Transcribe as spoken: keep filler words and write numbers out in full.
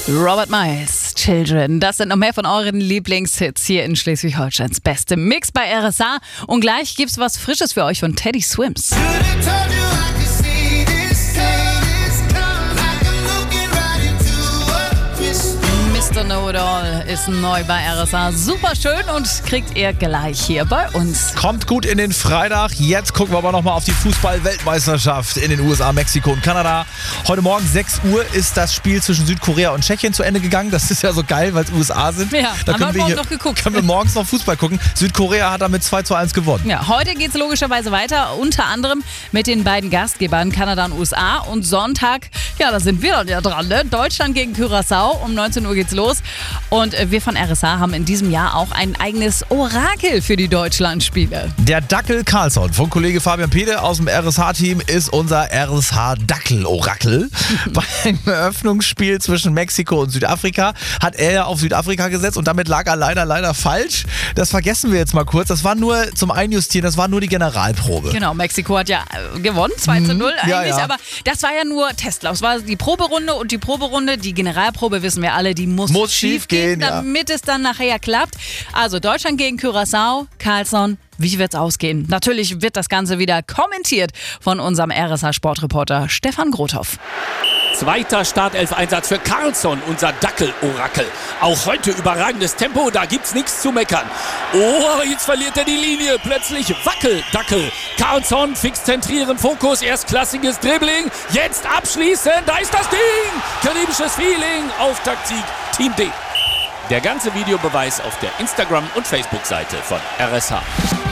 Robert Miles, Children. Das sind noch mehr von euren Lieblingshits hier in Schleswig-Holsteins beste Mix bei R S A. Und gleich gibt's was Frisches für euch von Teddy Swims. Mister Know-It-All ist neu bei R S A. Super schön und kriegt ihr gleich hier bei uns. Kommt gut in den Freitag. Jetzt gucken wir aber nochmal auf die Fußball-Weltmeisterschaft in den U S A, Mexiko und Kanada. Heute Morgen sechs Uhr ist das Spiel zwischen Südkorea und Tschechien zu Ende gegangen. Das ist ja so geil, weil es U S A sind. Ja, da haben können wir wir, hier, noch geguckt. können wir morgens noch Fußball gucken. Südkorea hat damit zwei zu eins gewonnen. Ja, heute geht's logischerweise weiter, unter anderem mit den beiden Gastgebern Kanada und U S A. Und Sonntag, ja, da sind wir dann ja dran, ne? Deutschland gegen Curaçao. Um neunzehn Uhr geht's los. Und wir von R S A haben in diesem Jahr auch ein eigenes Orakel für die Deutschlandspiele. Der Dackel Carlsson von Kollege Fabian Pede aus dem R S H-Team ist unser R S H-Dackel-Orakel. Beim Eröffnungsspiel zwischen Mexiko und Südafrika hat er ja auf Südafrika gesetzt und damit lag er leider, leider falsch. Das vergessen wir jetzt mal kurz. Das war nur zum Einjustieren, das war nur die Generalprobe. Genau, Mexiko hat ja gewonnen, zwei zu null eigentlich, ja, ja. aber das war ja nur Testlauf. Es war die Proberunde und die Proberunde, die Generalprobe, wissen wir alle, die muss, Muss schief schief gehen, gehen, ja. damit es dann nachher klappt. Also Deutschland gegen Curaçao, Carlsson. Wie wird's ausgehen? Natürlich wird das Ganze wieder kommentiert von unserem R S H-Sportreporter Stefan Grothoff. Zweiter Startelf-Einsatz für Carlsson, unser Dackel-Orakel. Auch heute überragendes Tempo, da gibt's nichts zu meckern. Oh, jetzt verliert er die Linie. Plötzlich Wackel-Dackel. Carlsson fix zentrieren, Fokus, erstklassiges Dribbling. Jetzt abschließen, da ist das Ding. Karibisches Feeling, Auftaktsieg, Team D. Der ganze Videobeweis auf der Instagram- und Facebook-Seite von R S H.